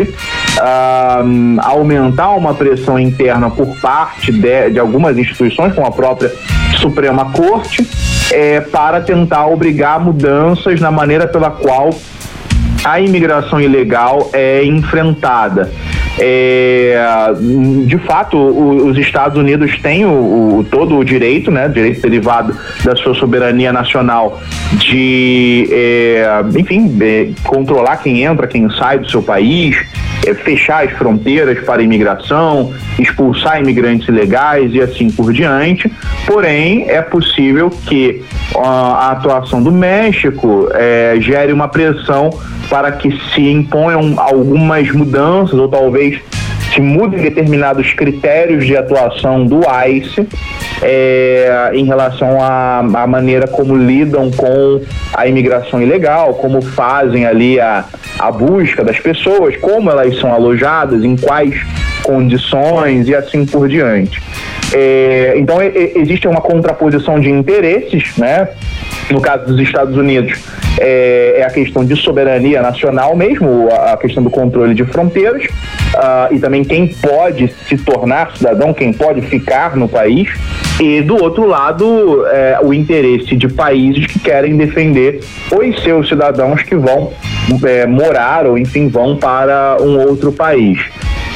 uh, aumentar uma pressão interna por parte de, de algumas instituições, como a própria Suprema Corte, É, para tentar obrigar mudanças na maneira pela qual a imigração ilegal é enfrentada. É, de fato, o, os Estados Unidos têm o, o, todo o direito, né, direito derivado da sua soberania nacional de, é, enfim, é, controlar quem entra, quem sai do seu país, é, fechar as fronteiras para a imigração, expulsar imigrantes ilegais e assim por diante. Porém, é possível que uh, a atuação do México é, gere uma pressão para que se imponham algumas mudanças, ou talvez se mudem determinados critérios de atuação do ICE é, em relação à, à maneira como lidam com a imigração ilegal, como fazem ali a, a busca das pessoas, como elas são alojadas, em quais condições e assim por diante. É, então e, existe uma contraposição de interesses, né? No caso dos Estados Unidos, é, é a questão de soberania nacional mesmo, a, a questão do controle de fronteiras, uh, e também quem pode se tornar cidadão, quem pode ficar no país, e do outro lado, é, o interesse de países que querem defender os seus cidadãos que vão é, morar ou enfim vão para um outro país.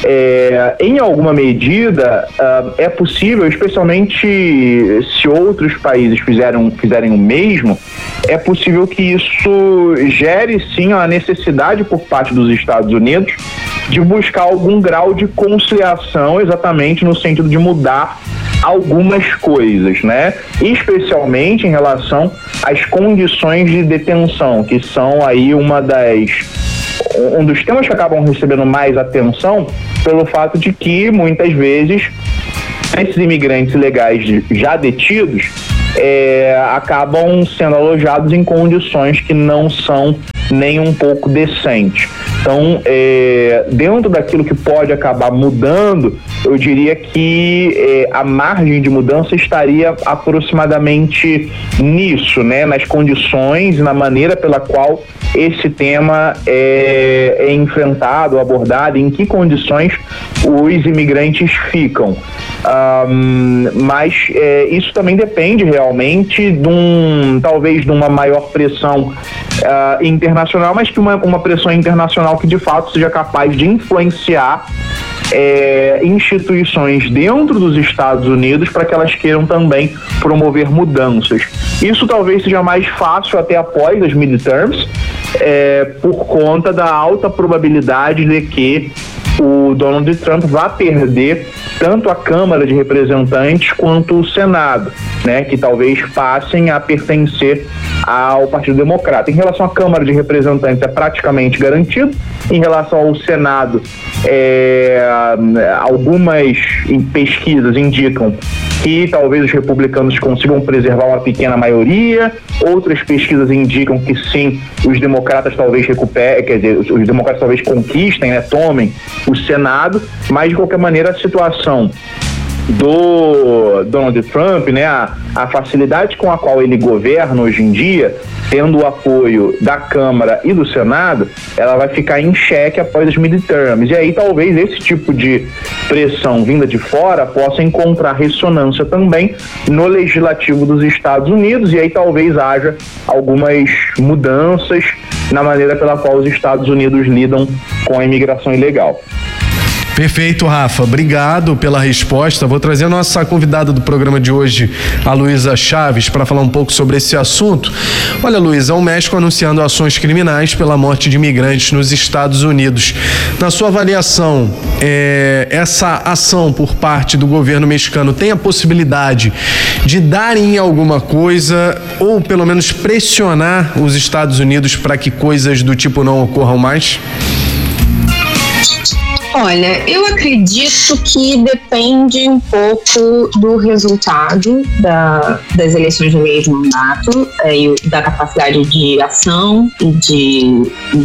É, em alguma medida, uh, é possível, especialmente se outros países fizeram, fizerem o mesmo, é possível que isso gere sim a necessidade por parte dos Estados Unidos de buscar algum grau de conciliação, exatamente no sentido de mudar algumas coisas, né? Especialmente em relação às condições de detenção, que são aí uma das um dos temas que acabam recebendo mais atenção pelo fato de que muitas vezes esses imigrantes ilegais já detidos é, acabam sendo alojados em condições que não são nem um pouco decentes. Então, é, dentro daquilo que pode acabar mudando, eu diria que é, a margem de mudança estaria aproximadamente nisso, né? Nas condições e na maneira pela qual esse tema é, é enfrentado, abordado, em que condições os imigrantes ficam. Um, mas é, isso também depende realmente de um, talvez de uma maior pressão uh, internacional, mas que uma, uma pressão internacional que de fato seja capaz de influenciar é, instituições dentro dos Estados Unidos para que elas queiram também promover mudanças. Isso talvez seja mais fácil até após as midterms, é, por conta da alta probabilidade de que o Donald Trump vá perder tanto a Câmara de Representantes quanto o Senado, né, que talvez passem a pertencer ao Partido Democrata. Em relação à Câmara de Representantes é praticamente garantido. Em relação ao Senado, é, algumas pesquisas indicam que talvez os republicanos consigam preservar uma pequena maioria, outras pesquisas indicam que sim, os democratas talvez recuperem, quer dizer, os democratas talvez conquistem, né, tomem o Senado, mas de qualquer maneira a situação do Donald Trump, né, a, a facilidade com a qual ele governa hoje em dia, tendo o apoio da Câmara e do Senado, ela vai ficar em xeque após as midterms. E aí talvez esse tipo de pressão vinda de fora possa encontrar ressonância também no legislativo dos Estados Unidos, e aí talvez haja algumas mudanças na maneira pela qual os Estados Unidos lidam com a imigração ilegal. Perfeito, Rafa. Obrigado pela resposta. Vou trazer a nossa convidada do programa de hoje, a Luísa Chaves, para falar um pouco sobre esse assunto. Olha, Luísa, o México anunciando ações criminais pela morte de imigrantes nos Estados Unidos. Na sua avaliação, é, essa ação por parte do governo mexicano tem a possibilidade de dar em alguma coisa ou pelo menos pressionar os Estados Unidos para que coisas do tipo não ocorram mais? Olha, eu acredito que depende um pouco do resultado da, das eleições de meio de mandato, é, e da capacidade de ação e de,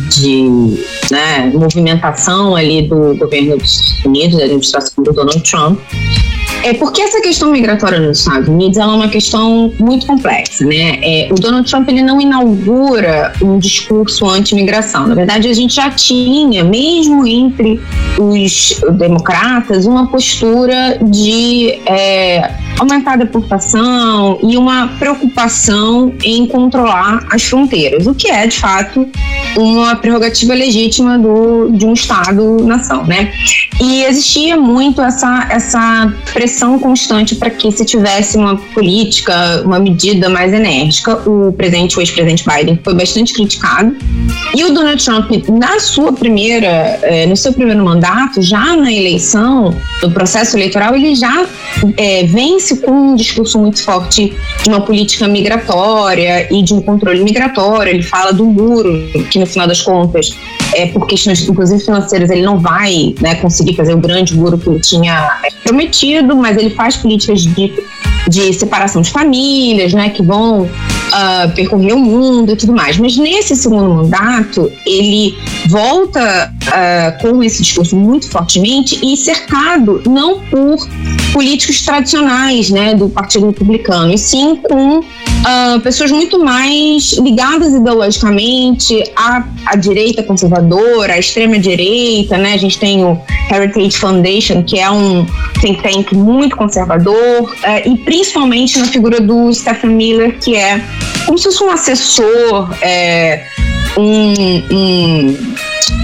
de né, movimentação ali do governo dos Estados Unidos, da administração do Donald Trump. É porque essa questão migratória nos Estados Unidos ela é uma questão muito complexa, né? É, o Donald Trump ele não inaugura um discurso anti-imigração. Na verdade, a gente já tinha, mesmo entre os democratas, uma postura de é, aumentar a deportação e uma preocupação em controlar as fronteiras, o que é, de fato, uma prerrogativa legítima do, de um Estado-nação, né? E existia muito essa, essa pressão constante para que se tivesse uma política, uma medida mais enérgica. O presidente, o ex-presidente Biden foi bastante criticado. E o Donald Trump, na sua primeira, eh, no seu primeiro mandato, já na eleição, no processo eleitoral, ele já eh, vence com um discurso muito forte de uma política migratória e de um controle migratório. Ele fala do muro, que no final das contas, é, por questões inclusive financeiras, ele não vai, né, conseguir fazer o grande muro que ele tinha prometido, mas ele faz políticas de, de separação de famílias, né, que vão uh, percorrer o mundo e tudo mais. Mas nesse segundo mandato, ele volta uh, com esse discurso muito fortemente e cercado não por políticos tradicionais, né, do Partido Republicano, e sim com uh, pessoas muito mais ligadas ideologicamente à, à direita conservadora, à extrema-direita, né? A gente tem o Heritage Foundation, que é um think tank muito conservador, uh, e principalmente na figura do Stephen Miller, que é como se fosse um assessor, é, um... um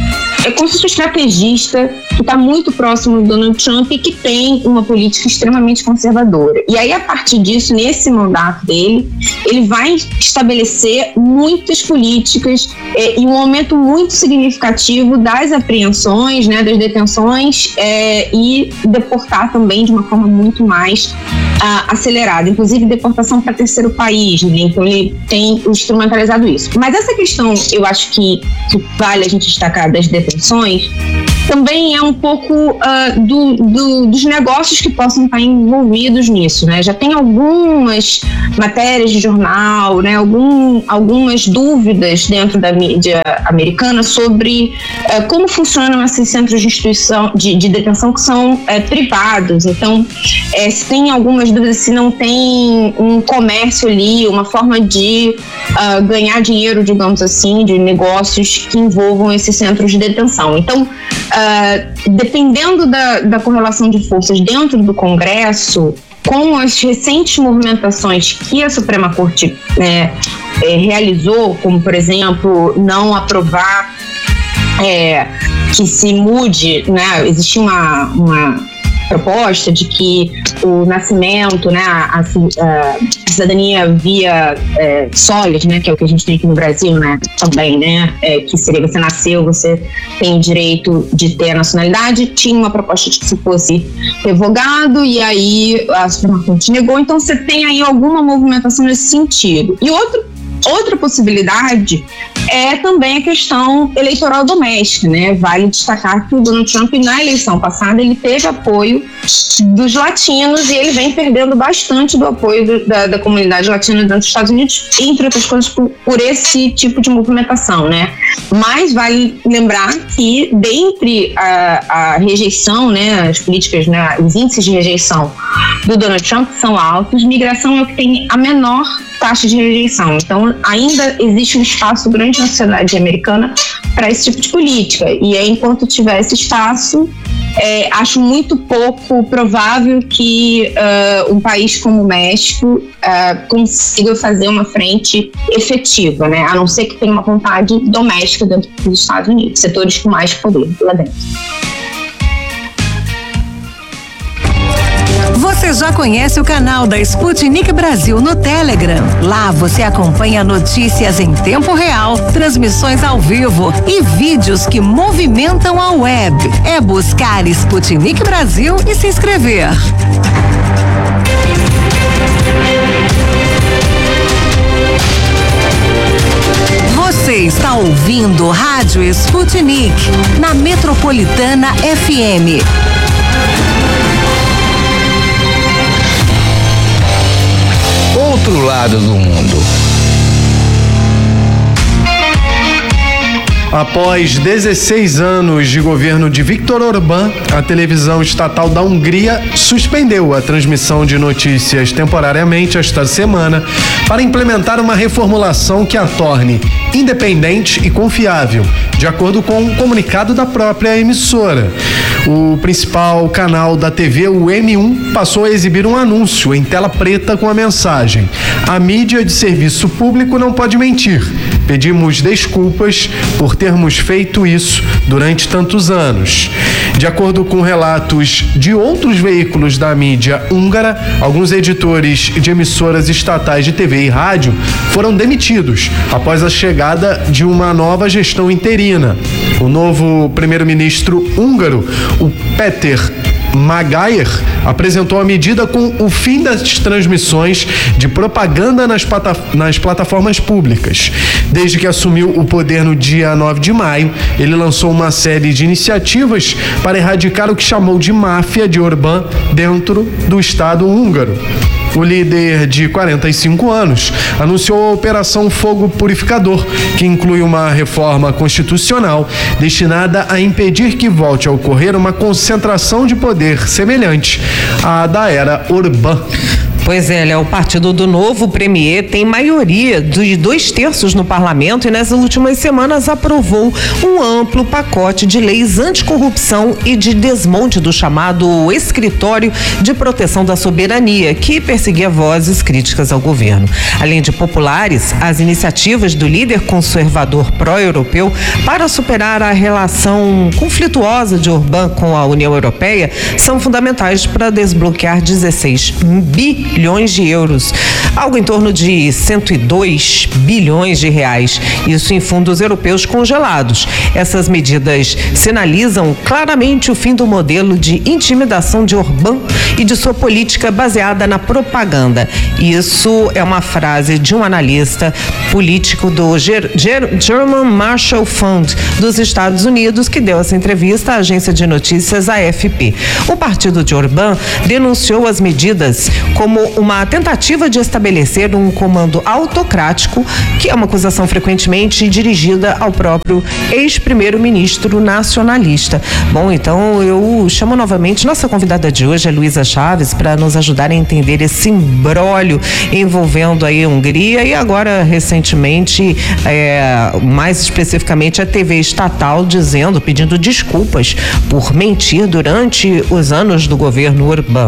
é como se fosse um estrategista que está muito próximo do Donald Trump e que tem uma política extremamente conservadora. E aí, a partir disso, nesse mandato dele, ele vai estabelecer muitas políticas é, e um aumento muito significativo das apreensões, né, das detenções é, e deportar também de uma forma muito mais ah, acelerada, inclusive deportação para terceiro país, né? Então ele tem instrumentalizado isso. Mas essa questão, eu acho que, que vale a gente destacar das detenções, também é um pouco uh, do, do, dos negócios que possam estar envolvidos nisso, né? Já tem algumas matérias de jornal, né? Algum, algumas dúvidas dentro da mídia americana sobre uh, como funcionam esses centros de instituição de, de detenção que são uh, privados. Então, uh, se tem algumas dúvidas, se não tem um comércio ali, uma forma de uh, ganhar dinheiro, digamos assim, de negócios que envolvam esses centros de detenção. Então, Uh, dependendo da, da correlação de forças dentro do Congresso, com as recentes movimentações que a Suprema Corte né, é, realizou, como, por exemplo, não aprovar é, que se mude, né, existia uma, uma proposta de que o nascimento, né, a, a cidadania via é, sólida, né, que é o que a gente tem aqui no Brasil, né, também, né, é, que seria você nasceu, você tem o direito de ter a nacionalidade, tinha uma proposta de que se fosse revogado e aí a Suprema Corte negou, então você tem aí alguma movimentação nesse sentido. E outro Outra possibilidade é também a questão eleitoral doméstica, né? Vale destacar que o Donald Trump, na eleição passada, ele teve apoio dos latinos e ele vem perdendo bastante do apoio do, da, da comunidade latina dentro dos Estados Unidos, entre outras coisas, por, por esse tipo de movimentação, né? Mas vale lembrar que, dentre a, a rejeição, né, as políticas, né, os índices de rejeição do Donald Trump são altos, migração é o que tem a menor taxa de rejeição. Então, ainda existe um espaço grande na sociedade americana para esse tipo de política. E aí, enquanto tiver esse espaço, é, acho muito pouco provável que uh, um país como o México uh, consiga fazer uma frente efetiva, né? A não ser que tenha uma vontade doméstica dentro dos Estados Unidos, setores com mais poder lá dentro. Você já conhece o canal da Sputnik Brasil no Telegram? Lá você acompanha notícias em tempo real, transmissões ao vivo e vídeos que movimentam a web. É buscar Sputnik Brasil e se inscrever. Você está ouvindo Rádio Sputnik na Metropolitana F M. Outro lado do mundo. Após dezesseis anos de governo de Viktor Orbán, a televisão estatal da Hungria suspendeu a transmissão de notícias temporariamente esta semana para implementar uma reformulação que a torne independente e confiável, de acordo com um comunicado da própria emissora. O principal canal da T V, o M um, passou a exibir um anúncio em tela preta com a mensagem: "A mídia de serviço público não pode mentir. Pedimos desculpas por termos feito isso durante tantos anos." De acordo com relatos de outros veículos da mídia húngara, alguns editores de emissoras estatais de T V e rádio foram demitidos após a chegada de uma nova gestão interina. O novo primeiro-ministro húngaro, o Péter Magáyer, apresentou a medida com o fim das transmissões de propaganda nas, plata- nas plataformas públicas. Desde que assumiu o poder no dia nove de maio, ele lançou uma série de iniciativas para erradicar o que chamou de máfia de Orbán dentro do Estado húngaro. O líder de quarenta e cinco anos anunciou a Operação Fogo Purificador, que inclui uma reforma constitucional destinada a impedir que volte a ocorrer uma concentração de poder semelhante à da era Orbán. Pois é, Léo, o partido do novo premier tem maioria de dois terços no parlamento e nas últimas semanas aprovou um amplo pacote de leis anticorrupção e de desmonte do chamado Escritório de Proteção da Soberania, que perseguia vozes críticas ao governo. Além de populares, as iniciativas do líder conservador pró-europeu para superar a relação conflituosa de Orbán com a União Europeia são fundamentais para desbloquear dezesseis bilhões de euros, algo em torno de cento e dois bilhões de reais, isso em fundos europeus congelados. Essas medidas sinalizam claramente o fim do modelo de intimidação de Orbán e de sua política baseada na propaganda. Isso é uma frase de um analista político do Ger- Ger- German Marshall Fund dos Estados Unidos, que deu essa entrevista à agência de notícias A F P. O partido de Orbán denunciou as medidas como uma tentativa de estabelecer um comando autocrático, que é uma acusação frequentemente dirigida ao próprio ex-primeiro-ministro nacionalista. Bom, então eu chamo novamente nossa convidada de hoje, a Luísa Chaves, para nos ajudar a entender esse imbróglio envolvendo aí a Hungria e agora recentemente, é, mais especificamente a T V estatal dizendo, pedindo desculpas por mentir durante os anos do governo Orbán.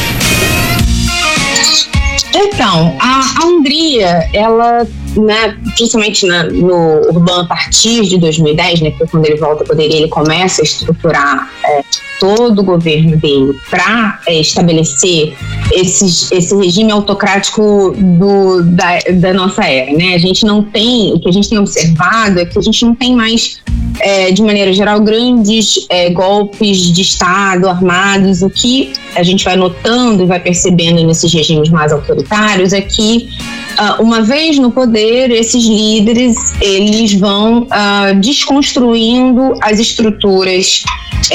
Então, a, a Hungria, ela, né, principalmente na, no Orbán a partir de dois mil e dez, né, que é quando ele volta ao poder e ele começa a estruturar é, todo o governo dele para é, estabelecer esses, esse regime autocrático do, da, da nossa era, né? A gente não tem, o que a gente tem observado é que a gente não tem mais, é, de maneira geral, grandes é, golpes de Estado armados. O que a gente vai notando e vai percebendo nesses regimes mais autoritários é que, uh, uma vez no poder, esses líderes eles vão uh, desconstruindo as estruturas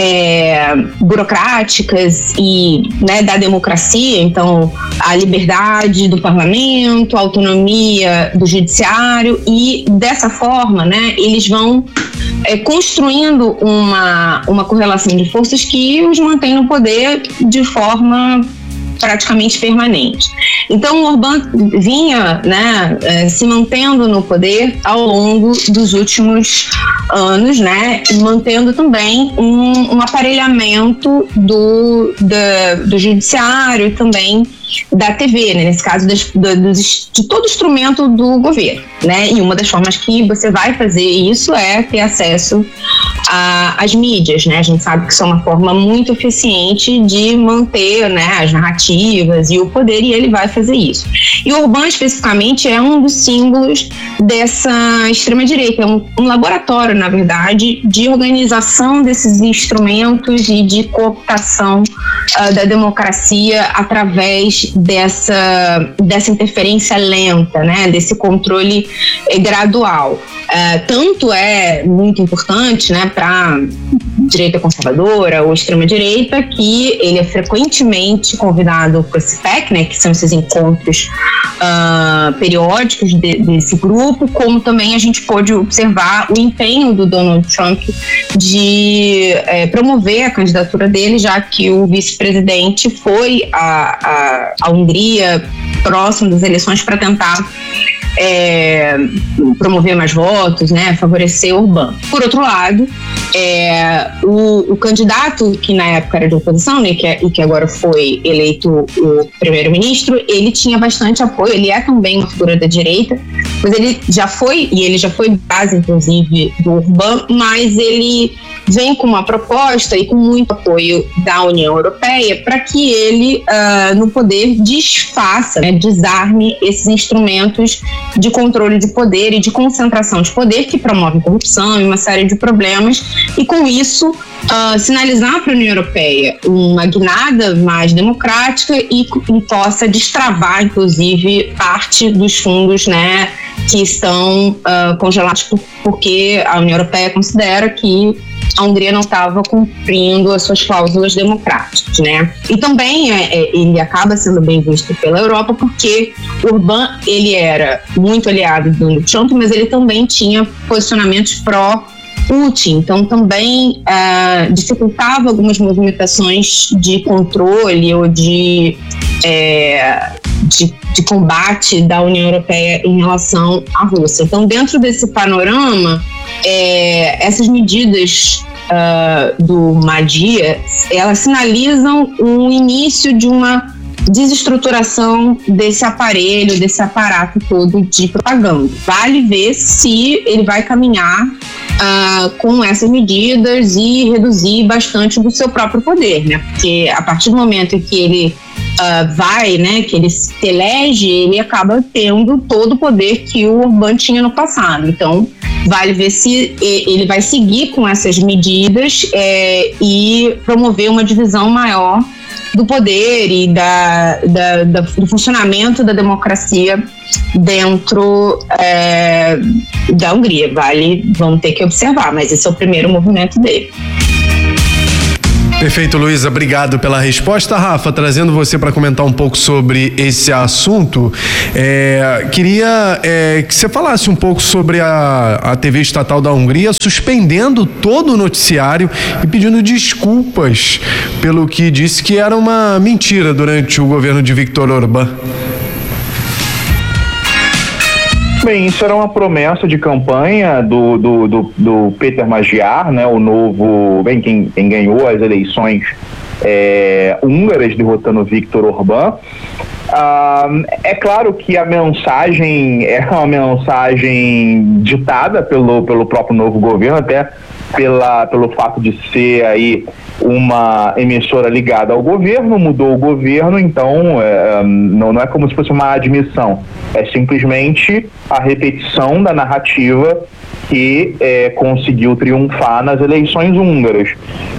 é, burocráticas e, né, da democracia. Então, a liberdade do parlamento, a autonomia do judiciário, e dessa forma, né, eles vão é, construindo uma, uma correlação de forças que os mantém no poder de forma praticamente permanente. Então, o Orbán vinha, né, se mantendo no poder ao longo dos últimos anos, né, mantendo também um, um aparelhamento do, da, do judiciário e também da T V, né, nesse caso das, da, dos, de todo instrumento do governo, né, e uma das formas que você vai fazer isso é ter acesso às mídias, né, a gente sabe que isso é uma forma muito eficiente de manter, né, as narrativas e o poder, e ele vai fazer isso. E o Orbán, especificamente, é um dos símbolos dessa extrema-direita, é um, um laboratório, na verdade, de organização desses instrumentos e de cooptação uh, da democracia através dessa, dessa interferência lenta, né, desse controle eh, gradual. Uh, tanto é muito importante, né, para direita conservadora ou extrema-direita, que ele é frequentemente convidado para o C P E C, né, que são esses encontros uh, periódicos de, desse grupo, como também a gente pôde observar o empenho do Donald Trump de eh, promover a candidatura dele, já que o vice-presidente foi à, à, à Hungria próximo das eleições para tentar É, promover mais votos, né, favorecer Orbán. Por outro lado, é, o, o candidato que na época era de oposição, né, que é, e que agora foi eleito o primeiro-ministro, ele tinha bastante apoio, ele é também uma figura da direita, mas ele já foi, e ele já foi base, inclusive, do Orbán, mas ele vem com uma proposta e com muito apoio da União Europeia para que ele, uh, no poder, desfaça, né, desarme esses instrumentos de controle de poder e de concentração de poder que promovem corrupção e uma série de problemas, e com isso uh, sinalizar para a União Europeia uma guinada mais democrática e, e possa destravar, inclusive, parte dos fundos, né, que estão uh, congelados por, porque a União Europeia considera que a Hungria não estava cumprindo as suas cláusulas democráticas, né? E também é, é, ele acaba sendo bem visto pela Europa porque Orbán, ele era muito aliado do Donald Trump, mas ele também tinha posicionamentos pró Putin, então também uh, dificultava algumas movimentações de controle ou de é, de, de combate da União Europeia em relação à Rússia. Então, dentro desse panorama, é, essas medidas uh, do MADIA, elas sinalizam o início de uma desestruturação desse aparelho, desse aparato todo de propaganda. Vale ver se ele vai caminhar uh, com essas medidas e reduzir bastante do seu próprio poder, né? Porque a partir do momento em que ele uh, vai, né, que ele se elege, ele acaba tendo todo o poder que o Orbán tinha no passado. Então, vale ver se ele vai seguir com essas medidas é, e promover uma divisão maior do poder e da, da, da, do funcionamento da democracia dentro é, da Hungria. Vale, vamos ter que observar, mas esse é o primeiro movimento dele. Perfeito, Luísa, obrigado pela resposta. Rafa, trazendo você para comentar um pouco sobre esse assunto, é, queria é, que você falasse um pouco sobre a, a T V estatal da Hungria suspendendo todo o noticiário e pedindo desculpas pelo que disse que era uma mentira durante o governo de Viktor Orbán. Bem, isso era uma promessa de campanha do, do, do, do Péter Magyar, né, o novo, bem, quem, quem ganhou as eleições é, húngaras, derrotando Viktor Orbán. Ah, é claro que a mensagem é uma mensagem ditada pelo, pelo próprio novo governo, até pela, pelo fato de ser aí uma emissora ligada ao governo, mudou o governo, então é, não, não é como se fosse uma admissão, é simplesmente a repetição da narrativa que é, conseguiu triunfar nas eleições húngaras.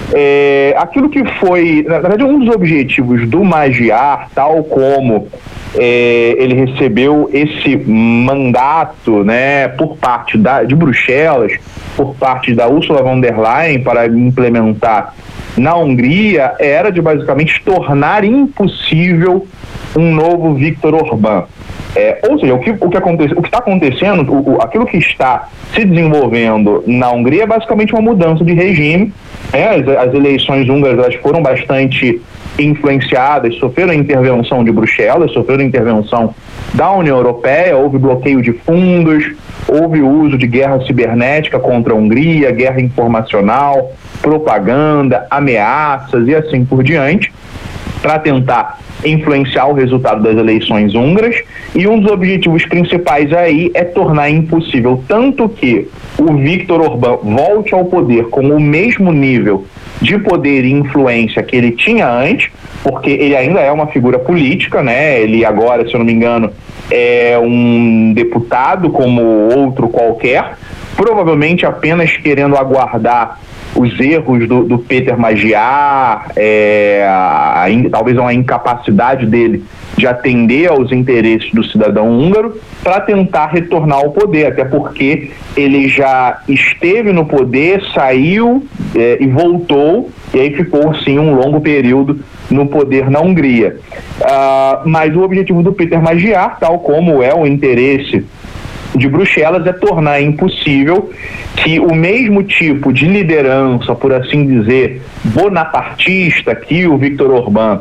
É, aquilo que foi, na verdade, um dos objetivos do Magyar, tal como é, ele recebeu esse mandato, né, por parte da, de Bruxelas, por parte da Ursula von der Leyen para implementar na Hungria, era de basicamente tornar impossível um novo Viktor Orbán. É, ou seja, o que o que acontece, o que está acontecendo, o, o, aquilo que está se desenvolvendo na Hungria é basicamente uma mudança de regime. É, as, as eleições húngaras, elas foram bastante influenciadas, sofreram intervenção de Bruxelas, sofreram intervenção da União Europeia, houve bloqueio de fundos, houve uso de guerra cibernética contra a Hungria, guerra informacional, propaganda, ameaças e assim por diante, para tentar influenciar o resultado das eleições húngaras, e um dos objetivos principais aí é tornar impossível tanto que o Viktor Orbán volte ao poder com o mesmo nível de poder e influência que ele tinha antes, porque ele ainda é uma figura política, né? Ele agora, se eu não me engano, é um deputado como outro qualquer, provavelmente apenas querendo aguardar os erros do, do Péter Magyar, é, a, a, talvez uma incapacidade dele de atender aos interesses do cidadão húngaro para tentar retornar ao poder, até porque ele já esteve no poder, saiu é, e voltou, e aí ficou sim um longo período no poder na Hungria. Uh, mas o objetivo do Péter Magyar, tal como é o interesse de Bruxelas, é tornar impossível que o mesmo tipo de liderança, por assim dizer, bonapartista que o Viktor Orbán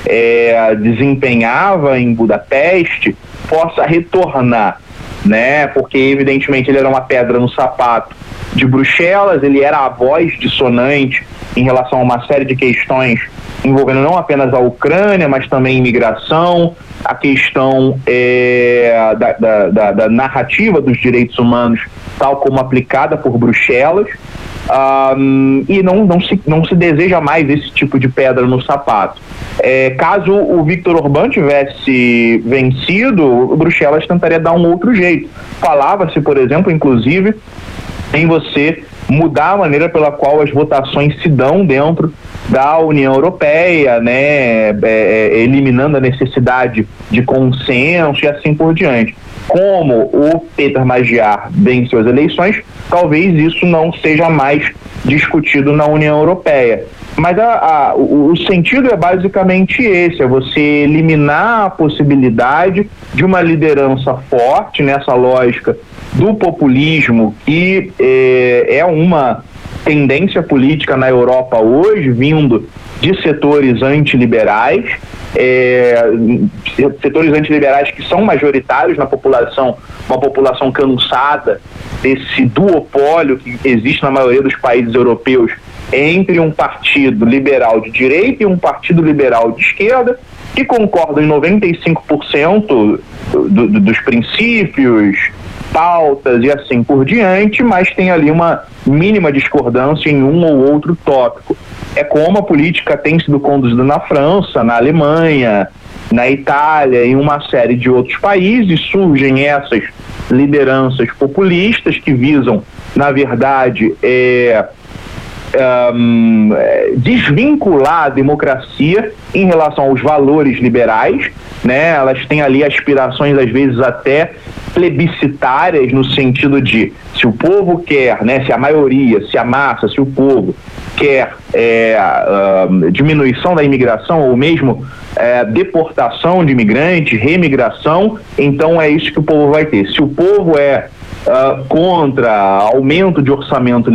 é, desempenhava em Budapeste possa retornar, né? Porque evidentemente ele era uma pedra no sapato de Bruxelas, ele era a voz dissonante em relação a uma série de questões envolvendo não apenas a Ucrânia, mas também imigração, a questão é, da, da, da, da narrativa dos direitos humanos, tal como aplicada por Bruxelas, um, e não, não, se, não se deseja mais esse tipo de pedra no sapato. É, caso o Viktor Orbán tivesse vencido, Bruxelas tentaria dar um outro jeito. Falava-se, por exemplo, inclusive, em você mudar a maneira pela qual as votações se dão dentro da União Europeia, né, é, é, eliminando a necessidade de consenso e assim por diante. Como o Péter Magyar venceu as eleições, talvez isso não seja mais discutido na União Europeia. Mas a, a, o, o sentido é basicamente esse, é você eliminar a possibilidade de uma liderança forte nessa lógica do populismo, que é, é uma tendência política na Europa hoje, vindo de setores antiliberais, é, setores antiliberais que são majoritários na população, uma população cansada desse duopólio que existe na maioria dos países europeus entre um partido liberal de direita e um partido liberal de esquerda, que concordam em noventa e cinco por cento do, do, dos princípios, pautas e assim por diante, mas tem ali uma mínima discordância em um ou outro tópico. É como a política tem sido conduzida na França, na Alemanha, na Itália, em uma série de outros países. Surgem essas lideranças populistas que visam, na verdade, é, um, desvincular a democracia em relação aos valores liberais, né? Elas têm ali aspirações, às vezes, até plebiscitárias, no sentido de, se o povo quer, né, se a maioria, se a massa, se o povo quer é, uh, diminuição da imigração ou mesmo é, deportação de imigrantes, remigração, então é isso que o povo vai ter. Se o povo é uh, contra aumento de orçamento